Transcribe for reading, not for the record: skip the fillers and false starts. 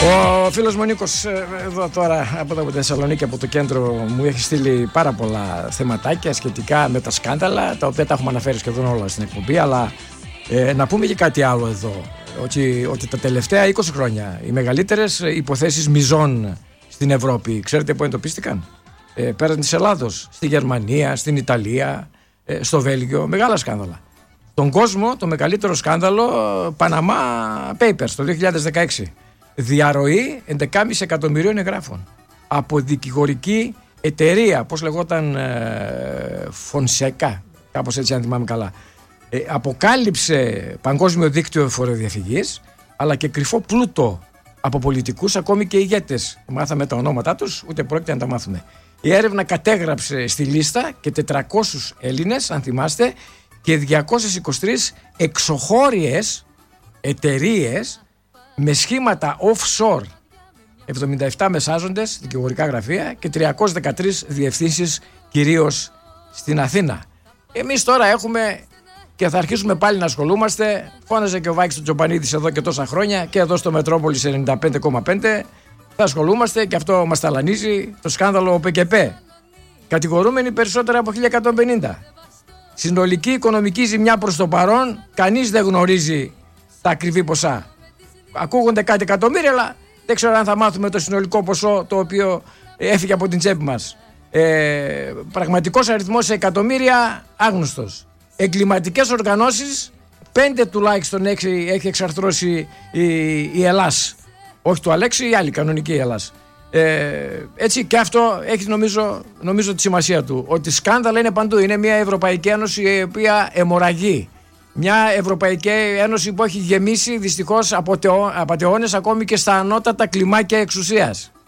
Ο φίλος μου Νίκος εδώ τώρα από τη Θεσσαλονίκη, από το κέντρο, μου έχει στείλει πάρα πολλά θεματάκια σχετικά με τα σκάνδαλα, τα οποία τα έχουμε αναφέρει σχεδόν όλα στην εκπομπή. Αλλά να πούμε και κάτι άλλο εδώ, ότι τα τελευταία 20 χρόνια οι μεγαλύτερες υποθέσεις μιζών στην Ευρώπη, ξέρετε πού εντοπίστηκαν? Πέραν της Ελλάδος, στη Γερμανία, στην Ιταλία, στο Βέλγιο, μεγάλα σκάνδαλα. Στον κόσμο το μεγαλύτερο σκάνδαλο, Panama Papers το 2016. Διαρροή 11,5 εκατομμυρίων εγγράφων από δικηγορική εταιρεία, πώς λεγόταν, Fonseca, κάπως έτσι αν θυμάμαι καλά. Αποκάλυψε παγκόσμιο δίκτυο φοροδιαφυγής, αλλά και κρυφό πλούτο από πολιτικούς, ακόμη και ηγέτες. Μάθαμε τα ονόματά τους, ούτε πρόκειται να τα μάθουμε. Η έρευνα κατέγραψε στη λίστα και 400 Έλληνες, αν θυμάστε, και 223 εξωχώριες εταιρείες με σχήματα offshore, 77 μεσάζοντες, δικηγορικά γραφεία και 313 διευθύνσεις, κυρίως στην Αθήνα. Εμείς τώρα έχουμε και θα αρχίσουμε πάλι να ασχολούμαστε. Φώναζε και ο Βάκης του Τζοπανίδης εδώ και τόσα χρόνια, και εδώ στο Μετρόπολης 95,5. Θα ασχολούμαστε, και αυτό μας ταλανίζει, το σκάνδαλο ΠΚΠ. Κατηγορούμενοι περισσότερα από 1150. Συνολική οικονομική ζημιά προς το παρόν, κανείς δεν γνωρίζει τα ακριβή ποσά. Ακούγονται κάτι εκατομμύρια, αλλά δεν ξέρω αν θα μάθουμε το συνολικό ποσό το οποίο έφυγε από την τσέπη μας. Πραγματικός αριθμός σε εκατομμύρια άγνωστος. Εγκληματικές οργανώσεις 5 τουλάχιστον έχει εξαρθρώσει η Ελλάς. Όχι του Αλέξη, η άλλη κανονική Ελλάς. Έτσι, και αυτό έχει νομίζω τη σημασία του, ότι σκάνδαλα είναι παντού. Είναι μια Ευρωπαϊκή Ένωση η οποία αιμορραγεί. Μια Ευρωπαϊκή Ένωση που έχει γεμίσει δυστυχώς απατεώνες ακόμη και στα ανώτατα κλιμάκια εξουσίας.